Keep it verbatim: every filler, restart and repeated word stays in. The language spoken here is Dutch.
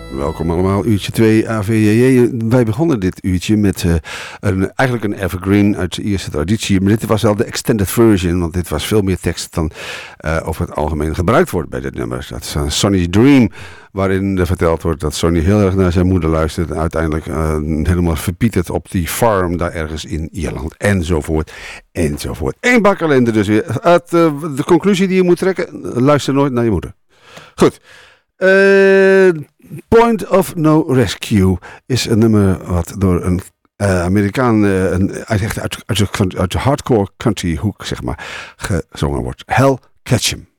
Welkom allemaal, uurtje twee A V J J. Wij begonnen dit uurtje met uh, een, eigenlijk een evergreen uit de eerste traditie. Maar dit was al de extended version, want dit was veel meer tekst dan uh, over het algemeen gebruikt wordt bij dit nummer. Dat is een Sonny's Dream, waarin er verteld wordt dat Sonny heel erg naar zijn moeder luistert en uiteindelijk uh, helemaal verpietert op die farm daar ergens in Ierland, enzovoort, enzovoort. Eén bak ellende dus weer. Uit, uh, de conclusie die je moet trekken, luister nooit naar je moeder. Goed. Uh, Point of No Rescue is een nummer wat door een uh, Amerikaan uh, een, uit, uit, uit, uit de hardcore country hoek zeg maar gezongen wordt. Hell Catch 'em.